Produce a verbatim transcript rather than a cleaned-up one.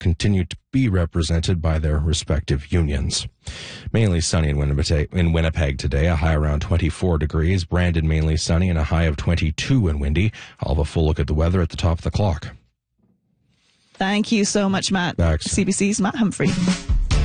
continue to be represented by their respective unions. Mainly sunny in Winnipeg, in Winnipeg today, a high around twenty-four degrees. Brandon mainly sunny and a high of twenty-two and windy. I'll have a full look at the weather at the top of the clock. Thank you so much, Matt. Thanks. C B C's Matt Humphrey.